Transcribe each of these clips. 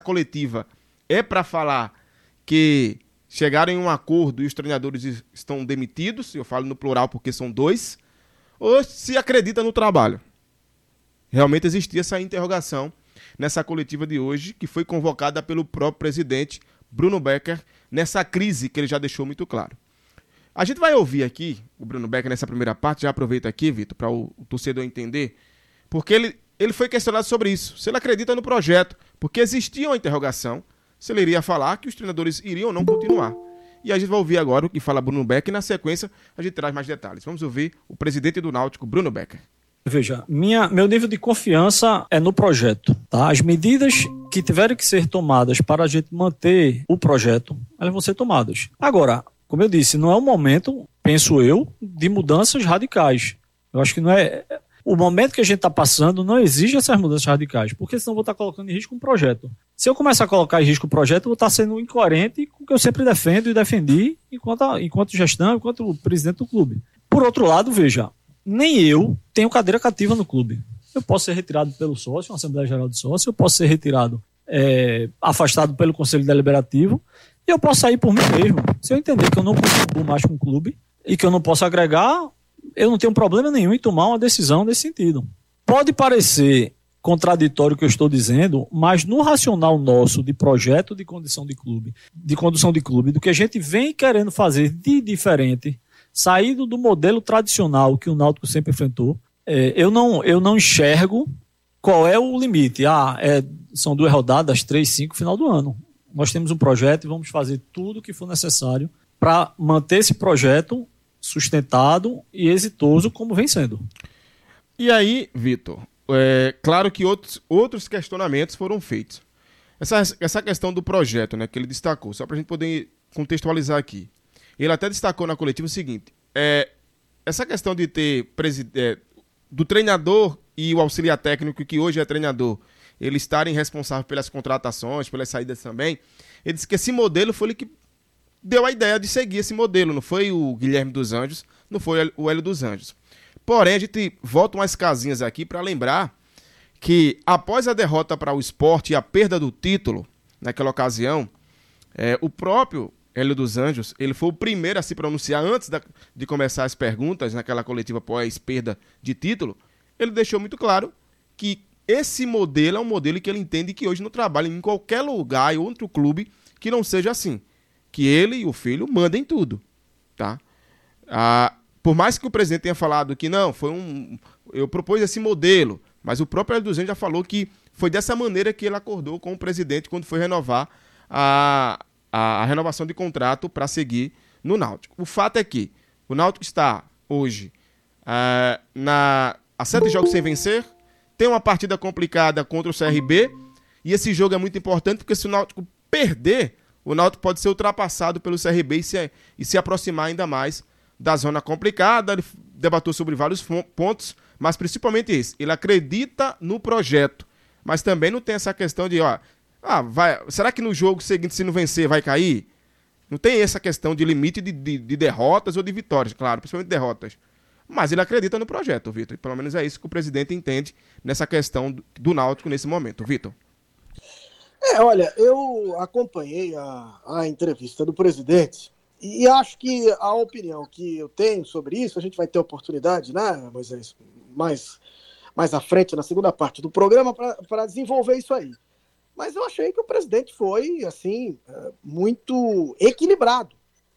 coletiva é para falar que chegaram em um acordo e os treinadores estão demitidos, eu falo no plural porque são 2, ou se acredita no trabalho. Realmente existia essa interrogação nessa coletiva de hoje, que foi convocada pelo próprio presidente Bruno Becker, nessa crise que ele já deixou muito claro. A gente vai ouvir aqui o Bruno Becker nessa primeira parte, já aproveita aqui, Vitor, para o torcedor entender, porque ele foi questionado sobre isso, se ele acredita no projeto, porque existia uma interrogação, se ele iria falar que os treinadores iriam ou não continuar. E a gente vai ouvir agora o que fala Bruno Becker e na sequência a gente traz mais detalhes. Vamos ouvir o presidente do Náutico, Bruno Becker. Veja, meu nível de confiança é no projeto, tá? As medidas que tiverem que ser tomadas para a gente manter o projeto, elas vão ser tomadas. Agora, como eu disse, não é o momento, penso eu, de mudanças radicais. Eu acho que não é... O momento que a gente está passando não exige essas mudanças radicais, porque senão eu vou estar colocando em risco um projeto. Se eu começar a colocar em risco o projeto, eu vou estar sendo incoerente com o que eu sempre defendo e defendi enquanto gestão, enquanto presidente do clube. Por outro lado, veja, nem eu tenho cadeira cativa no clube. Eu posso ser retirado pelo sócio, uma Assembleia Geral de Sócio, eu posso ser retirado, afastado pelo Conselho Deliberativo, e eu posso sair por mim mesmo. Se eu entender que eu não contribuo mais com o clube e que eu não posso agregar, eu não tenho problema nenhum em tomar uma decisão nesse sentido. Pode parecer contraditório o que eu estou dizendo, mas no racional nosso de projeto de condução de clube, do que a gente vem querendo fazer de diferente, saído do modelo tradicional que o Náutico sempre enfrentou, eu não enxergo qual é o limite. São 2 rodadas, 3, 5, final do ano. Nós temos um projeto e vamos fazer tudo o que for necessário para manter esse projeto sustentado e exitoso como vem sendo. E aí, Vitor, claro que outros questionamentos foram feitos. Essa questão do projeto, né, que ele destacou, só para a gente poder contextualizar aqui. Ele até destacou na coletiva o seguinte, essa questão de ter do treinador e o auxiliar técnico, que hoje é treinador, eles estarem responsáveis pelas contratações, pelas saídas também, ele disse que esse modelo foi ele que deu a ideia de seguir esse modelo, não foi o Guilherme dos Anjos, não foi o Hélio dos Anjos. Porém, a gente volta umas casinhas aqui para lembrar que após a derrota para o Sport e a perda do título, naquela ocasião, o próprio Hélio dos Anjos, ele foi o primeiro a se pronunciar antes de começar as perguntas naquela coletiva após perda de título. Ele deixou muito claro que esse modelo é um modelo que ele entende que hoje não trabalha em qualquer lugar, em outro clube, que não seja assim. Que ele e o filho mandem tudo, tá? Por mais que o presidente tenha falado que não, eu propus esse modelo, mas o próprio Hélio dos Anjos já falou que foi dessa maneira que ele acordou com o presidente quando foi renovar a renovação de contrato para seguir no Náutico. O fato é que o Náutico está hoje a 7 jogos sem vencer, tem uma partida complicada contra o CRB, e esse jogo é muito importante porque se o Náutico perder, o Náutico pode ser ultrapassado pelo CRB e se aproximar ainda mais da zona complicada. Ele debateu sobre vários pontos, mas principalmente esse. Ele acredita no projeto, mas também não tem essa questão de, será que no jogo seguinte, se não vencer, vai cair? Não tem essa questão de limite de derrotas ou de vitórias, claro, principalmente derrotas. Mas ele acredita no projeto, Vitor. E pelo menos é isso que o presidente entende nessa questão do Náutico nesse momento. Vitor. Olha, eu acompanhei a entrevista do presidente e acho que a opinião que eu tenho sobre isso, a gente vai ter oportunidade, né, Moisés, mais à frente, na segunda parte do programa, para desenvolver isso aí. Mas eu achei que o presidente foi, assim, muito equilibrado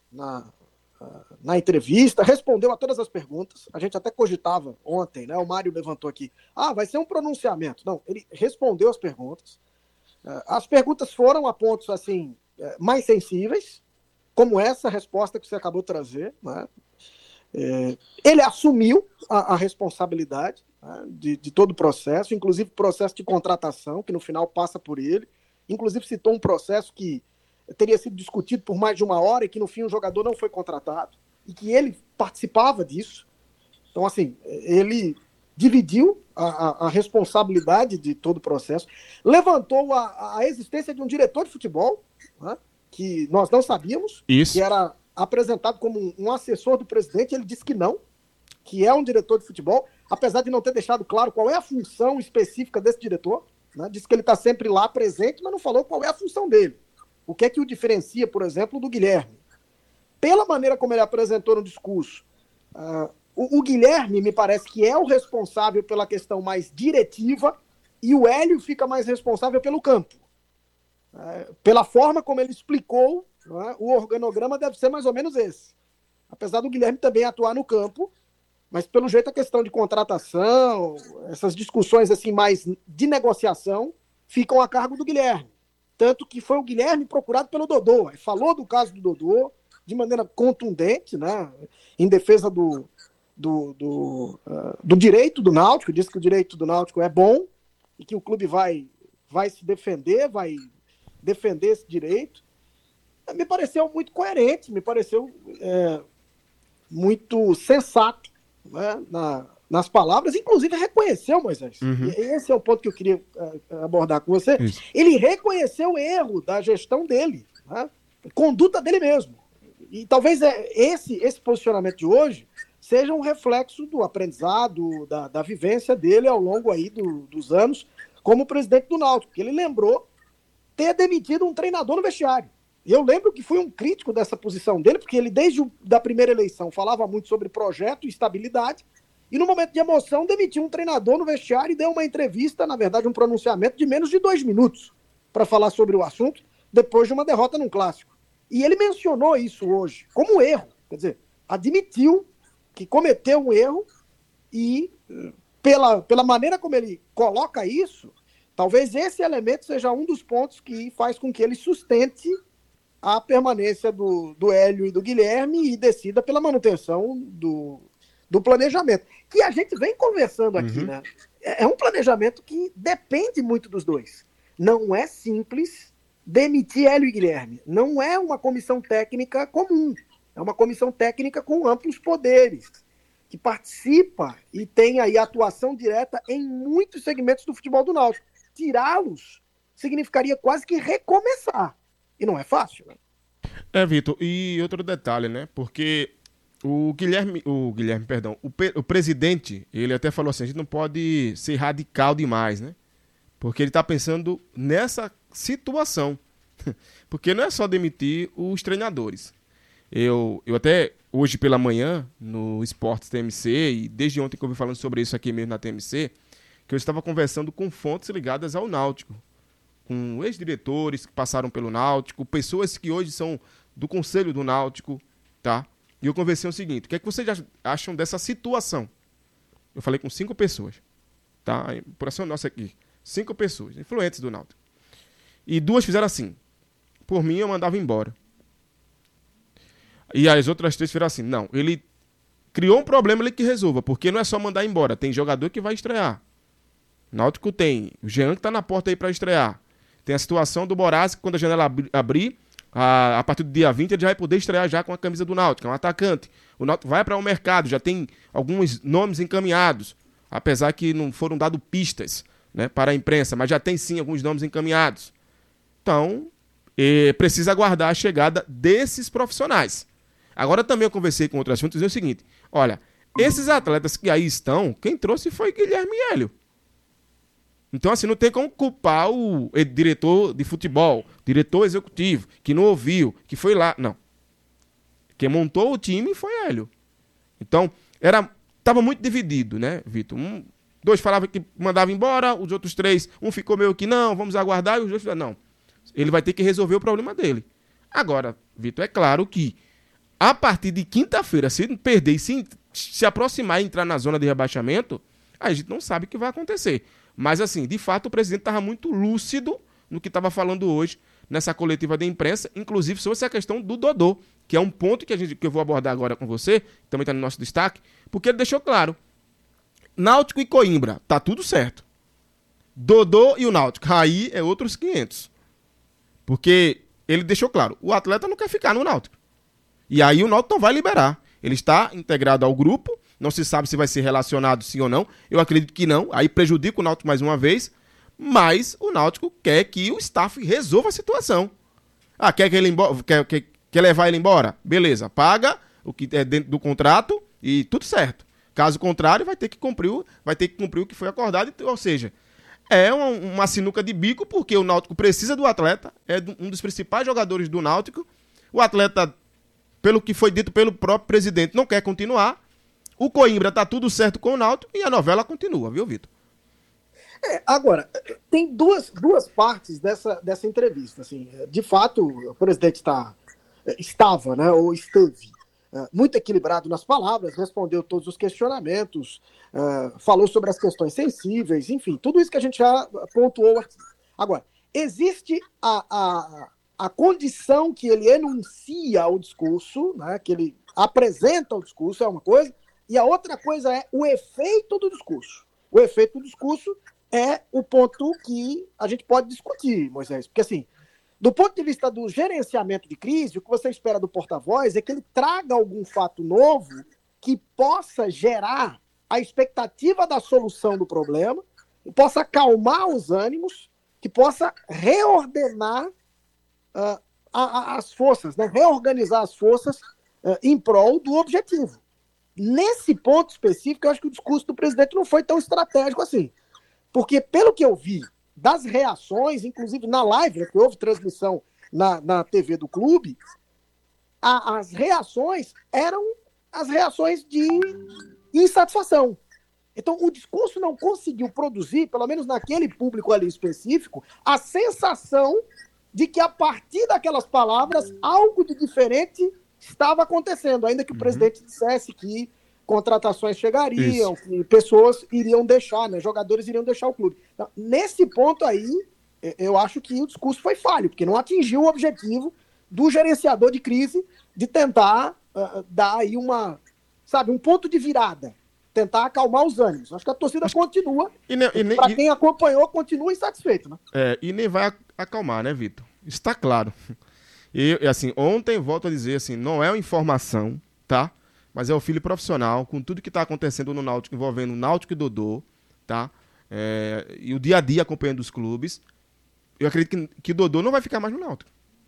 na entrevista, respondeu a todas as perguntas. A gente até cogitava ontem, né, o Mário levantou aqui, vai ser um pronunciamento. Não, ele respondeu as perguntas. As perguntas foram a pontos assim, mais sensíveis, como essa resposta que você acabou de trazer. Né? Ele assumiu a responsabilidade, né, de todo o processo, inclusive o processo de contratação, que no final passa por ele. Inclusive citou um processo que teria sido discutido por mais de 1 hora e que no fim o jogador não foi contratado, e que ele participava disso. Então, assim, ele dividiu a responsabilidade de todo o processo, levantou a existência de um diretor de futebol, né, que nós não sabíamos, que era apresentado como um assessor do presidente. Ele disse que não, que é um diretor de futebol, apesar de não ter deixado claro qual é a função específica desse diretor. né? Disse que ele está sempre lá presente, mas não falou qual é a função dele. O que é que o diferencia, por exemplo, do Guilherme? Pela maneira como ele apresentou no discurso, o Guilherme me parece que é o responsável pela questão mais diretiva e o Hélio fica mais responsável pelo campo. Pela forma como ele explicou, né, o organograma deve ser mais ou menos esse. Apesar do Guilherme também atuar no campo, mas pelo jeito a questão de contratação, essas discussões assim mais de negociação, ficam a cargo do Guilherme. Tanto que foi o Guilherme procurado pelo Dodô. Falou do caso do Dodô de maneira contundente, né, em defesa do direito do Náutico, disse que o direito do Náutico é bom e que o clube vai se defender, vai defender esse direito. Me pareceu muito coerente, me pareceu muito sensato, né, nas palavras, inclusive reconheceu, Moisés. Uhum. E esse é o ponto que eu queria abordar com você. Isso. Ele reconheceu o erro da gestão dele, né, conduta dele mesmo. E talvez esse posicionamento de hoje seja um reflexo do aprendizado, da vivência dele ao longo aí dos anos como presidente do Náutico, que ele lembrou ter demitido um treinador no vestiário. E eu lembro que fui um crítico dessa posição dele, porque ele, desde a primeira eleição, falava muito sobre projeto e estabilidade, e no momento de emoção demitiu um treinador no vestiário e deu uma entrevista, na verdade um pronunciamento de menos de 2 minutos para falar sobre o assunto, depois de uma derrota num clássico. E ele mencionou isso hoje como um erro, quer dizer, admitiu que cometeu um erro e, pela maneira como ele coloca isso, talvez esse elemento seja um dos pontos que faz com que ele sustente a permanência do Hélio e do Guilherme e decida pela manutenção do planejamento. Que a gente vem conversando aqui, né? É um planejamento que depende muito dos dois. Não é simples demitir Hélio e Guilherme. Não é uma comissão técnica comum. É uma comissão técnica com amplos poderes, que participa e tem aí atuação direta em muitos segmentos do futebol do Náutico. Tirá-los significaria quase que recomeçar. E não é fácil, né? Vitor, e outro detalhe, né? Porque o presidente, ele até falou assim, a gente não pode ser radical demais, né? Porque ele está pensando nessa situação. Porque não é só demitir os treinadores. Eu até hoje pela manhã, no Esportes TMC, e desde ontem que eu ouvi falando sobre isso aqui mesmo na TMC, que eu estava conversando com fontes ligadas ao Náutico, com ex-diretores que passaram pelo Náutico, pessoas que hoje são do Conselho do Náutico, tá? E eu conversei o seguinte, o que é que vocês acham dessa situação? Eu falei com 5 pessoas, tá? Por ação nossa aqui, 5 pessoas, influentes do Náutico. E 2 fizeram assim, por mim eu mandava embora. E as outras 3 fizeram assim, não, ele criou um problema, ele que resolva, porque não é só mandar embora, tem jogador que vai estrear. Náutico tem, o Jean que tá na porta aí para estrear. Tem a situação do Boraz, que quando a janela abrir, a partir do dia 20, ele já vai poder estrear já com a camisa do Náutico, é um atacante. O Náutico vai para o mercado, já tem alguns nomes encaminhados, apesar que não foram dados pistas, né, para a imprensa, mas já tem sim alguns nomes encaminhados. Então, precisa aguardar a chegada desses profissionais. Agora também eu conversei com outras fontes e dizia o seguinte, olha, esses atletas que aí estão, quem trouxe foi Guilherme e Hélio. Então, assim, não tem como culpar o diretor de futebol, diretor executivo, que não ouviu, que foi lá. Não. Quem montou o time foi Hélio. Então, estava muito dividido, né, Vitor? 2 falavam que mandava embora, os outros 3, um ficou meio que não, vamos aguardar, e os 2 falaram, não. Ele vai ter que resolver o problema dele. Agora, Vitor, é claro que a partir de quinta-feira, se perder e se aproximar e entrar na zona de rebaixamento, a gente não sabe o que vai acontecer. Mas, assim, de fato, o presidente estava muito lúcido no que estava falando hoje nessa coletiva de imprensa, inclusive sobre essa questão do Dodô, que é um ponto que eu vou abordar agora com você, que também está no nosso destaque, porque ele deixou claro, Náutico e Coimbra, tá tudo certo. Dodô e o Náutico, aí é outros 500. Porque ele deixou claro, o atleta não quer ficar no Náutico. E aí o Náutico não vai liberar. Ele está integrado ao grupo, não se sabe se vai ser relacionado sim ou não. Eu acredito que não. Aí prejudica o Náutico mais uma vez. Mas o Náutico quer que o staff resolva a situação. Quer levar ele embora? Beleza, paga o que é dentro do contrato e tudo certo. Caso contrário, vai ter que cumprir o que foi acordado. Ou seja, É uma sinuca de bico, porque o Náutico precisa do atleta, é um dos principais jogadores do Náutico. O atleta, pelo que foi dito pelo próprio presidente, não quer continuar. O Coimbra tá tudo certo com o Náutico e a novela continua, viu, Vitor? Agora, tem duas partes dessa entrevista. Assim. De fato, o presidente estava, né, ou esteve, muito equilibrado nas palavras, respondeu todos os questionamentos, falou sobre as questões sensíveis, enfim, tudo isso que a gente já pontuou aqui. Agora, existe a condição que ele enuncia o discurso, né, que ele apresenta o discurso, é uma coisa, e a outra coisa é o efeito do discurso. O efeito do discurso é o ponto que a gente pode discutir, Moisés, porque assim, do ponto de vista do gerenciamento de crise, o que você espera do porta-voz é que ele traga algum fato novo que possa gerar a expectativa da solução do problema, que possa acalmar os ânimos, que possa reordenar as forças, né? Reorganizar as forças em prol do objetivo. Nesse ponto específico, eu acho que o discurso do presidente não foi tão estratégico assim. Porque, pelo que eu vi das reações, inclusive na live, que houve transmissão na TV do clube, as reações eram as reações de insatisfação. Então, o discurso não conseguiu produzir, pelo menos naquele público ali específico, a sensação de que, a partir daquelas palavras, algo de diferente estava acontecendo, ainda que o presidente dissesse que contratações chegariam, que pessoas iriam deixar, né, jogadores iriam deixar o clube. Então, nesse ponto aí, eu acho que o discurso foi falho, porque não atingiu o objetivo do gerenciador de crise de tentar dar aí um ponto de virada, tentar acalmar os ânimos. Acho que a torcida continua, para quem acompanhou, continua insatisfeito. Né? E nem vai acalmar, né, Vitor? Está claro. E assim, ontem, volto a dizer, assim, não é uma informação, tá? Mas é o filho profissional, com tudo que está acontecendo no Náutico, envolvendo o Náutico e Dodô, tá? E o dia a dia acompanhando os clubes. Eu acredito que o Dodô não vai ficar mais no Náutico.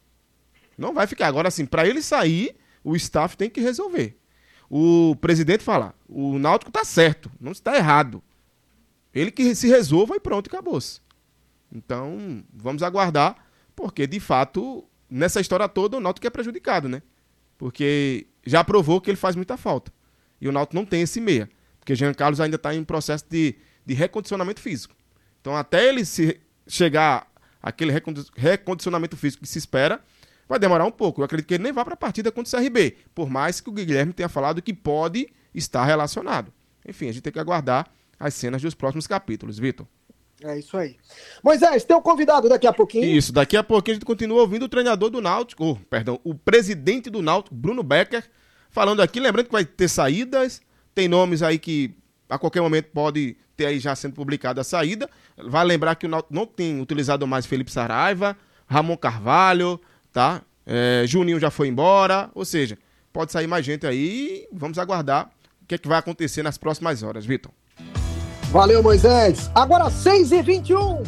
Não vai ficar. Agora, assim, para ele sair, o staff tem que resolver. O presidente fala, o Náutico tá certo, não está errado. Ele que se resolva e pronto, acabou-se. Então, vamos aguardar, porque, de fato, nessa história toda, o Náutico é prejudicado, né? Porque já provou que ele faz muita falta. E o Náutico não tem esse meia. Porque Jean Carlos ainda está em processo de recondicionamento físico. Então, até ele chegar àquele recondicionamento físico que se espera, vai demorar um pouco. Eu acredito que ele nem vai para a partida contra o CRB. Por mais que o Guilherme tenha falado que pode estar relacionado. Enfim, a gente tem que aguardar as cenas dos próximos capítulos, Vitor. É isso aí. Moisés, tem um convidado daqui a pouquinho. Isso, daqui a pouquinho a gente continua ouvindo o treinador do Náutico, o presidente do Náutico, Bruno Becker, falando aqui, lembrando que vai ter saídas, tem nomes aí que a qualquer momento pode ter aí já sendo publicada a saída. Vai lembrar que o Náutico não tem utilizado mais Felipe Saraiva, Ramon Carvalho, tá? Juninho já foi embora, ou seja, pode sair mais gente aí, vamos aguardar o que é que vai acontecer nas próximas horas, Vitor. Valeu, Moisés. Agora 6h21.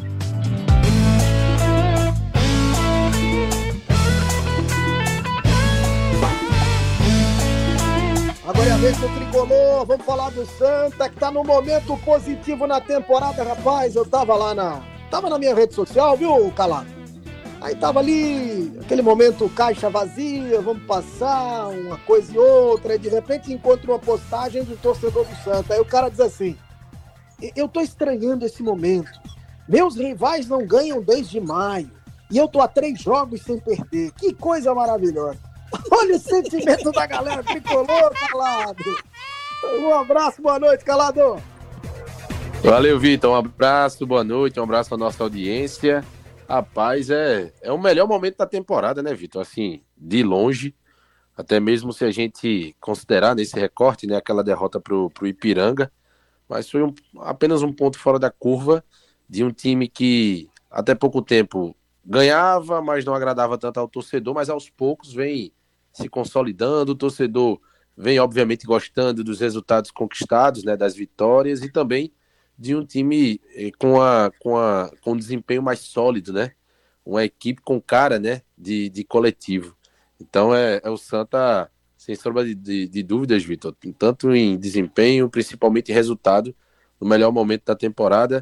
Agora é a vez do Tricolor. Vamos falar do Santa, que tá num momento positivo na temporada, rapaz. Eu tava na minha rede social, viu, Calado? Aí tava ali, aquele momento caixa vazia, vamos passar uma coisa e outra, e de repente encontro uma postagem do torcedor do Santa. Aí o cara diz assim: eu tô estranhando esse momento. Meus rivais não ganham desde maio. E eu tô a 3 jogos sem perder. Que coisa maravilhosa. Olha o sentimento da galera tricolor, Calado. Um abraço, boa noite, Calado. Valeu, Vitor. Um abraço, boa noite. Um abraço à nossa audiência. Rapaz, é o melhor momento da temporada, né, Vitor? Assim, de longe. Até mesmo se a gente considerar nesse recorte, né, aquela derrota pro Ipiranga. Mas foi apenas um ponto fora da curva de um time que até pouco tempo ganhava, mas não agradava tanto ao torcedor, mas aos poucos vem se consolidando, o torcedor vem obviamente gostando dos resultados conquistados, né, das vitórias, e também de um time com um desempenho mais sólido, né, uma equipe com cara, né, de coletivo. Então é o Santa, sem sombra de dúvidas, Vitor, tanto em desempenho, principalmente em resultado, no melhor momento da temporada.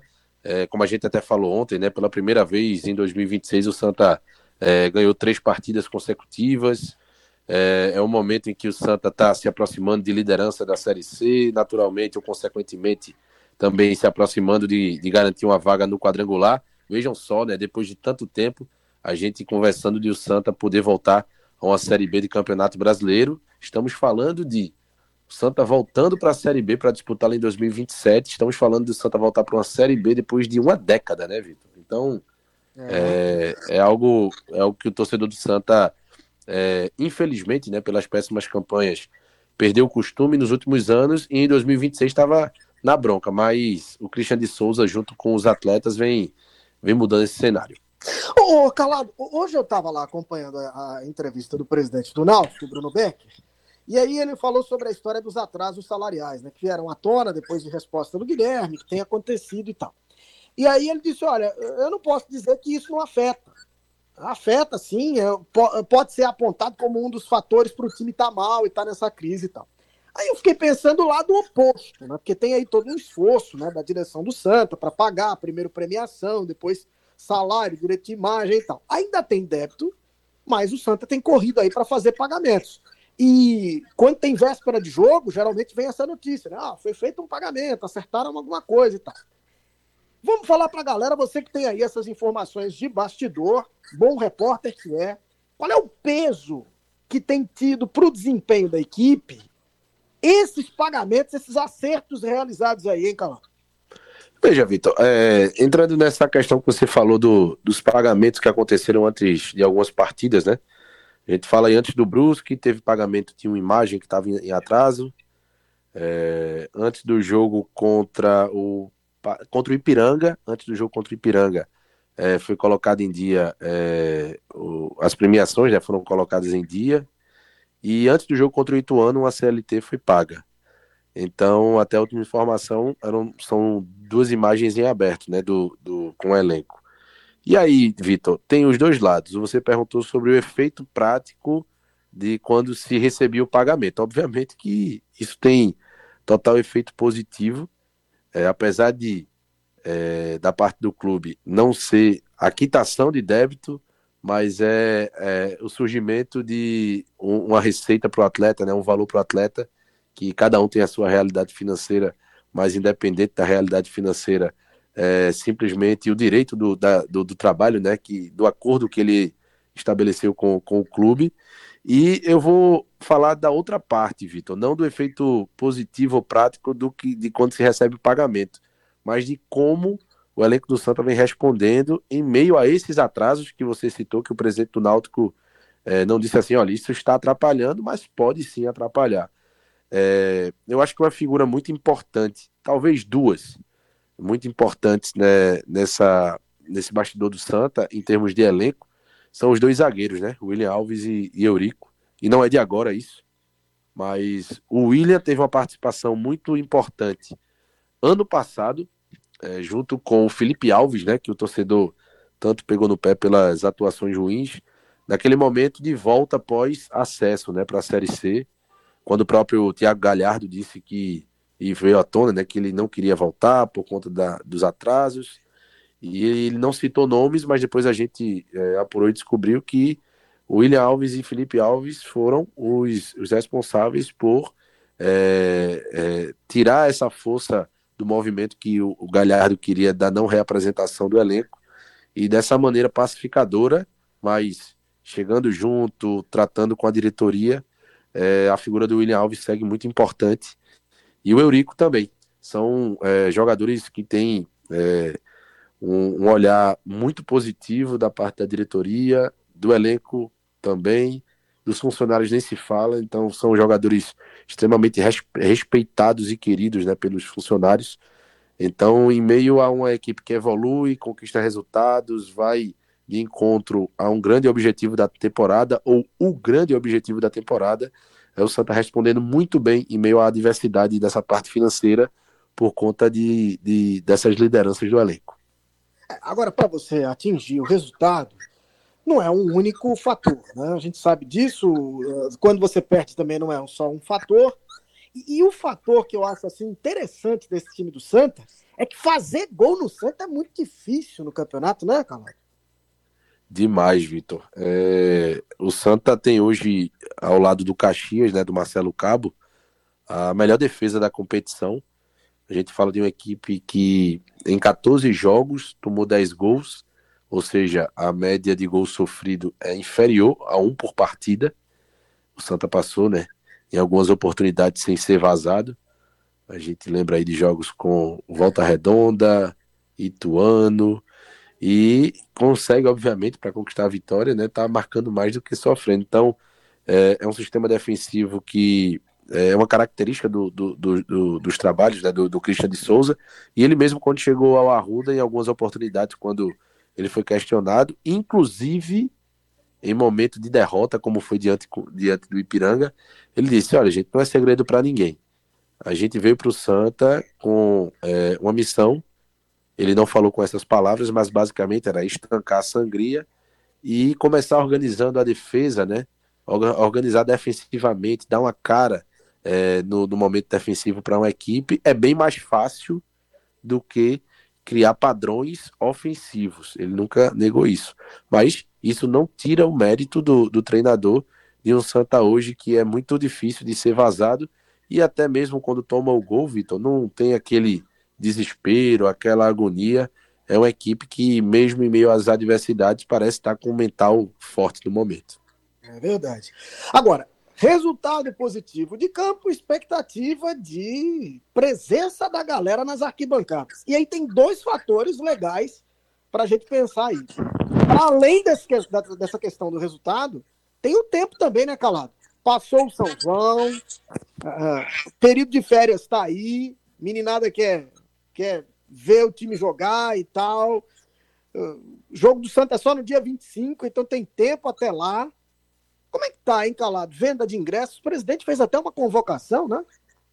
como a gente até falou ontem, né, pela primeira vez em 2026 o Santa ganhou 3 partidas consecutivas. É um momento em que o Santa está se aproximando de liderança da Série C, naturalmente ou consequentemente também se aproximando de garantir uma vaga no quadrangular. Vejam só, né, depois de tanto tempo, a gente conversando de o Santa poder voltar a uma Série B de Campeonato Brasileiro. Estamos falando de o Santa voltando para a Série B para disputar lá em 2027. Estamos falando do Santa voltar para uma Série B depois de uma década, né, Vitor? Então, é algo que o torcedor do Santa, infelizmente, né, pelas péssimas campanhas, perdeu o costume nos últimos anos e em 2026 estava na bronca. Mas o Christian de Souza, junto com os atletas, vem mudando esse cenário. Ô, Calado, hoje eu estava lá acompanhando a entrevista do presidente do Náutico, Bruno Becker, e aí ele falou sobre a história dos atrasos salariais, né, que vieram à tona depois de resposta do Guilherme, que tem acontecido e tal. E aí ele disse, olha, eu não posso dizer que isso não afeta. Afeta, sim, pode ser apontado como um dos fatores para o time estar mal e estar nessa crise e tal. Aí eu fiquei pensando do lado oposto, né, porque tem aí todo um esforço, né, da direção do Santa para pagar, primeiro premiação, depois salário, direito de imagem e tal. Ainda tem débito, mas o Santa tem corrido aí para fazer pagamentos. E quando tem véspera de jogo, geralmente vem essa notícia, né? Foi feito um pagamento, acertaram alguma coisa e tal. Vamos falar para a galera, você que tem aí essas informações de bastidor, bom repórter que é, qual é o peso que tem tido para o desempenho da equipe esses pagamentos, esses acertos realizados aí, hein, Calão? Veja, Vitor, entrando nessa questão que você falou dos pagamentos que aconteceram antes de algumas partidas, né? A gente fala aí antes do Brusque, teve pagamento de uma imagem que estava em atraso. Antes do jogo contra o Ipiranga, foi colocado em dia, as premiações, né, foram colocadas em dia. E antes do jogo contra o Ituano, uma CLT foi paga. Então, até a última informação, são 2 imagens em aberto, né, com o elenco. E aí, Vitor, tem os dois lados. Você perguntou sobre o efeito prático de quando se recebia o pagamento. Obviamente que isso tem total efeito positivo, apesar de, da parte do clube, não ser a quitação de débito, mas o surgimento de uma receita para o atleta, né, um valor para o atleta, que cada um tem a sua realidade financeira, mas independente da realidade financeira, simplesmente o direito do trabalho, né, do acordo que ele estabeleceu com o clube. E eu vou falar da outra parte, Vitor, não do efeito positivo ou prático de quando se recebe o pagamento, mas de como o elenco do Santa vem respondendo em meio a esses atrasos que você citou, que o presidente do Náutico não disse assim, olha, isso está atrapalhando, mas pode sim atrapalhar. Eu acho que uma figura muito importante, talvez 2, muito importantes, né, nesse bastidor do Santa, em termos de elenco, são os 2 zagueiros, né, William Alves e Eurico. E não é de agora isso, mas o William teve uma participação muito importante ano passado, junto com o Felipe Alves, né, que o torcedor tanto pegou no pé pelas atuações ruins, naquele momento de volta após acesso, né, para a Série C, quando o próprio Thiago Galhardo disse e veio à tona, né, que ele não queria voltar por conta dos atrasos, e ele não citou nomes, mas depois a gente apurou e descobriu que o William Alves e Felipe Alves foram os responsáveis por tirar essa força do movimento que o Galhardo queria da não reapresentação do elenco, e dessa maneira pacificadora, mas chegando junto, tratando com a diretoria, a figura do William Alves segue muito importante. E o Eurico também. São jogadores que têm um olhar muito positivo da parte da diretoria, do elenco também, dos funcionários nem se fala. Então são jogadores extremamente respeitados e queridos, né, pelos funcionários. Então, em meio a uma equipe que evolui, conquista resultados, vai de encontro a um grande objetivo da temporada, ou o grande objetivo da temporada, o Santa respondendo muito bem em meio à adversidade dessa parte financeira por conta dessas lideranças do elenco. Agora, para você atingir o resultado, não é um único fator, né? A gente sabe disso. Quando você perde também não é só um fator. E o fator que eu acho assim, interessante desse time do Santa É que fazer gol no Santa é muito difícil no campeonato, né, Calado? Demais, Vitor. O Santa tem hoje, ao lado do Caxias, né, do Marcelo Cabo, a melhor defesa da competição. A gente fala de uma equipe que em 14 jogos tomou 10 gols, ou seja, a média de gol sofrido é inferior a 1 por partida. O Santa passou, né, em algumas oportunidades sem ser vazado. A gente lembra aí de jogos com Volta Redonda, Ituano, e consegue, obviamente, para conquistar a vitória, né, tá marcando mais do que sofrendo. Então, é um sistema defensivo que é uma característica dos trabalhos, né, do Christian de Souza, e ele mesmo, quando chegou ao Arruda, em algumas oportunidades, quando ele foi questionado, inclusive em momento de derrota, como foi diante do Ipiranga, ele disse: olha, gente, não é segredo para ninguém. A gente veio para o Santa com uma missão. Ele não falou com essas palavras, mas basicamente era estancar a sangria e começar organizando a defesa, né? Organizar defensivamente, dar uma cara no momento defensivo para uma equipe. É bem mais fácil do que criar padrões ofensivos. Ele nunca negou isso. Mas isso não tira o mérito do treinador de um Santa hoje que é muito difícil de ser vazado, e até mesmo quando toma o gol, Vitor, não tem aquele desespero, aquela agonia. É uma equipe que, mesmo em meio às adversidades, parece estar com um mental forte no momento. É verdade. Agora, resultado positivo de campo, expectativa de presença da galera nas arquibancadas. E aí tem 2 fatores legais para a gente pensar aí. Para além dessa questão do resultado, tem o tempo também, né, Calado? Passou o São João, período de férias está aí, meninada quer ver o time jogar e tal. Jogo do Santa é só no dia 25, então tem tempo até lá. Como é que tá, hein, Calado? Venda de ingressos. O presidente fez até uma convocação, né?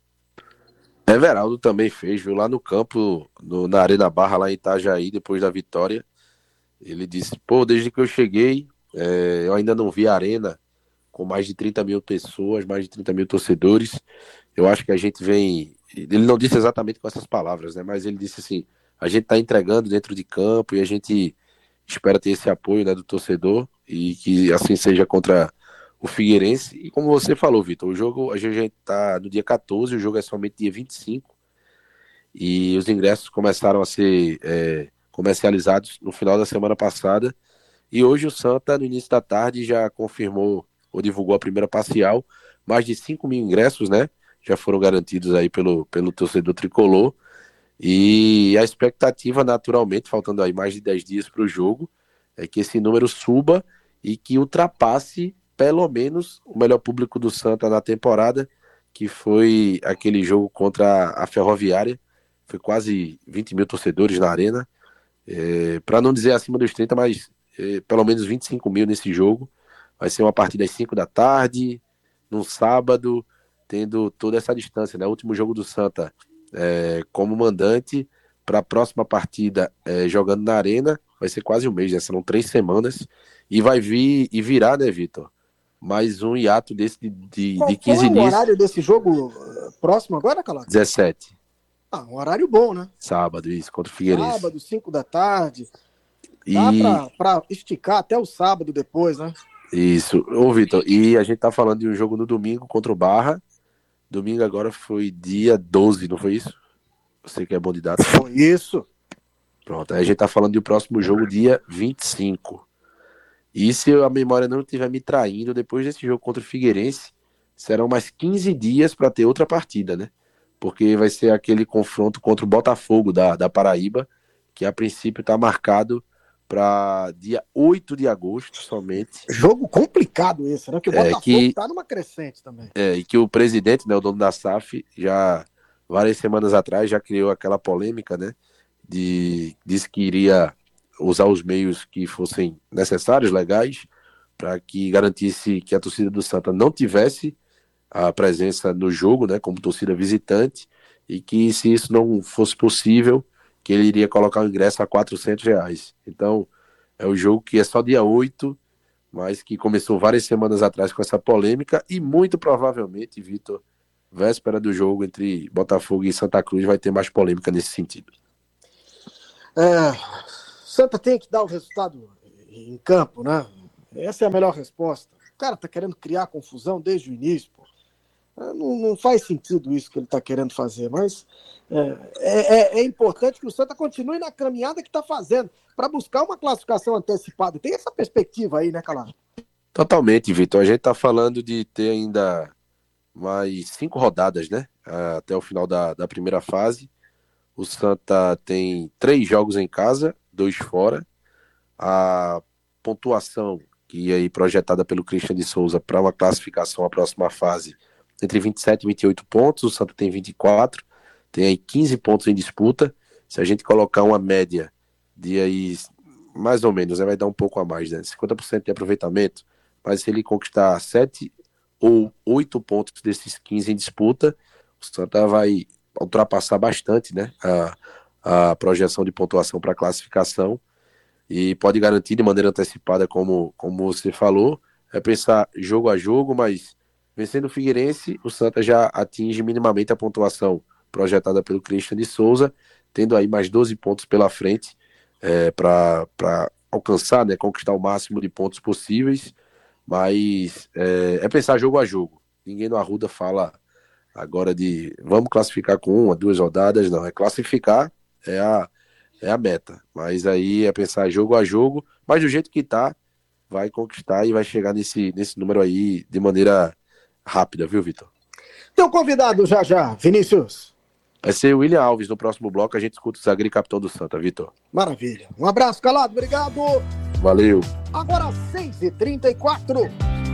Everaldo também fez, viu? Lá no campo, na Arena Barra, lá em Itajaí, depois da vitória. Ele disse: pô, desde que eu cheguei, eu ainda não vi a Arena com mais de 30 mil pessoas, mais de 30 mil torcedores. Eu acho que a gente vem... Ele não disse exatamente com essas palavras, né? Mas ele disse assim: a gente tá entregando dentro de campo e a gente espera ter esse apoio, né, do torcedor, e que assim seja contra o Figueirense. E como você falou, Vitor, o jogo, a gente tá no dia 14, o jogo é somente dia 25, e os ingressos começaram a ser comercializados no final da semana passada, e hoje o Santa, no início da tarde, já confirmou ou divulgou a primeira parcial. Mais de 5 mil ingressos, né, já foram garantidos aí pelo torcedor tricolor, e a expectativa, naturalmente, faltando aí mais de 10 dias para o jogo, é que esse número suba e que ultrapasse pelo menos o melhor público do Santa na temporada, que foi aquele jogo contra a Ferroviária. Foi quase 20 mil torcedores na arena, para não dizer acima dos 30, mas pelo menos 25 mil nesse jogo. Vai ser uma partida às 5 da tarde, num sábado, tendo toda essa distância, né? O último jogo do Santa como mandante, para a próxima partida jogando na arena, vai ser quase um mês, né? Serão 3 semanas, e vai virar, né, Vitor? Mais um hiato desse de 15 dias. Qual é o dias. horário desse jogo próximo agora, Calado? 17. Um horário bom, né? Sábado, isso, contra o Figueirense. Sábado, 5 da tarde. Dá pra esticar até o sábado depois, né? Isso. Ô, Vitor, e a gente tá falando de um jogo no domingo contra o Barra. Domingo agora foi dia 12, não foi isso? Você que é bom de data. Foi isso. Pronto, aí a gente tá falando do próximo jogo dia 25. E se a memória não estiver me traindo, depois desse jogo contra o Figueirense, serão mais 15 dias para ter outra partida, né? Porque vai ser aquele confronto contra o Botafogo da Paraíba, que a princípio está marcado para dia 8 de agosto somente. Jogo complicado esse, né? Porque o Botafogo tá numa crescente também. E que o presidente, né, o dono da SAF, já várias semanas atrás já criou aquela polêmica, né? Disse que iria usar os meios que fossem necessários, legais, para que garantisse que a torcida do Santa não tivesse a presença no jogo, né, como torcida visitante, e que se isso não fosse possível, que ele iria colocar o ingresso a R$400. Então, é o jogo que é só dia 8, mas que começou várias semanas atrás com essa polêmica, e muito provavelmente, Vitor, véspera do jogo entre Botafogo e Santa Cruz, vai ter mais polêmica nesse sentido. Santa tem que dar o resultado em campo, né? Essa é a melhor resposta. O cara tá querendo criar confusão desde o início, pô. Não faz sentido isso que ele está querendo fazer, mas é importante que o Santa continue na caminhada que está fazendo para buscar uma classificação antecipada. Tem essa perspectiva aí, né, Calado? Totalmente, Vitor. A gente está falando de ter ainda mais 5 rodadas, né? Até o final da primeira fase. O Santa tem 3 jogos em casa, 2 fora. A pontuação que aí projetada pelo Christian de Souza para uma classificação à próxima fase entre 27 e 28 pontos, o Santa tem 24, tem aí 15 pontos em disputa. Se a gente colocar uma média de aí, mais ou menos, vai dar um pouco a mais, né? 50% de aproveitamento, mas se ele conquistar 7 ou 8 pontos desses 15 em disputa, o Santa vai ultrapassar bastante, né, a projeção de pontuação para classificação e pode garantir de maneira antecipada, como você falou, pensar jogo a jogo, mas vencendo o Figueirense, o Santa já atinge minimamente a pontuação projetada pelo Christian de Souza, tendo aí mais 12 pontos pela frente para alcançar, né, conquistar o máximo de pontos possíveis, mas pensar jogo a jogo. Ninguém no Arruda fala agora de vamos classificar com 1, 2 rodadas, não. Classificar é a meta, mas aí pensar jogo a jogo, mas do jeito que tá, vai conquistar e vai chegar nesse número aí de maneira rápida, viu, Vitor? Teu convidado já, Vinícius. Vai ser o William Alves. No próximo bloco a gente escuta o zagueiro e capitão do Santa, Vitor. Maravilha. Um abraço, Calado. Obrigado. Valeu. Agora 6h34.